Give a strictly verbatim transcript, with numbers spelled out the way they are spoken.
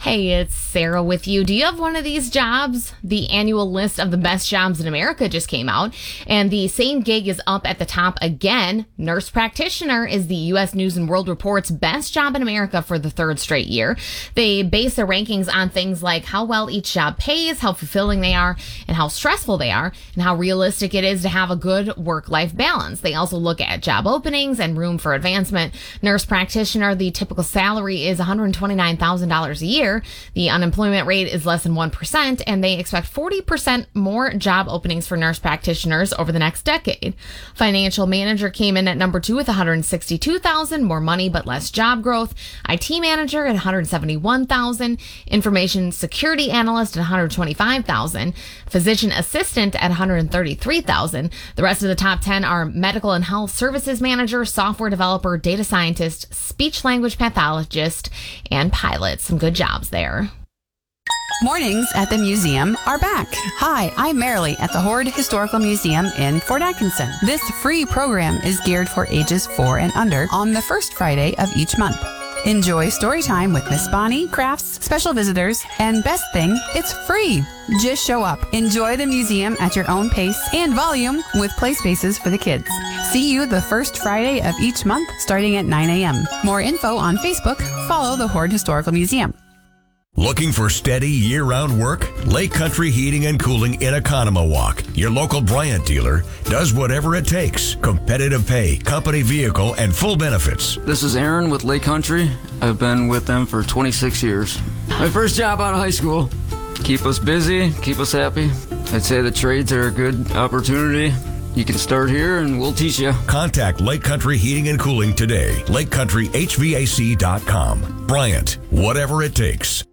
Hey, it's Sarah with you. Do you have one of these jobs? The annual list of the best jobs in America just came out, and the same gig is up at the top again. Nurse practitioner is the U S News and World Report's best job in America for the third straight year. They base their rankings on things like how well each job pays, how fulfilling they are, and how stressful they are, and how realistic it is to have a good work-life balance. They also look at job openings and room for advancement. Nurse practitioner, the typical salary is one hundred twenty-nine thousand dollars a year. The unemployment rate is less than one percent, and they expect forty percent more job openings for nurse practitioners over the next decade. Financial manager came in at number two with one hundred sixty-two thousand dollars, more money but less job growth. I T manager at one hundred seventy-one thousand dollars. Information security analyst at one hundred twenty-five thousand dollars. Physician assistant at one hundred thirty-three thousand dollars. The rest of the top ten are medical and health services manager, software developer, data scientist, speech language pathologist, and pilot. Some good jobs there. Mornings at the museum are back. Hi, I'm Marilee at the Hoard Historical Museum in Fort Atkinson. This free program is geared for ages four and under on the first Friday of each month. Enjoy story time with Miss Bonnie, crafts, special visitors, and best thing, it's free. Just show up. Enjoy the museum at your own pace and volume with play spaces for the kids. See you the first Friday of each month starting at nine a.m. More info on Facebook. Follow the Hoard Historical Museum. Looking for steady year-round work? Lake Country Heating and Cooling in Economowalk, your local Bryant dealer, does whatever it takes. Competitive pay, company vehicle, and full benefits. This is Aaron with Lake Country. I've been with them for twenty-six years. My first job out of high school. Keep us busy, keep us happy. I'd say the trades are a good opportunity. You can start here and we'll teach you. Contact Lake Country Heating and Cooling today. lake country h v a c dot com. Bryant, whatever it takes.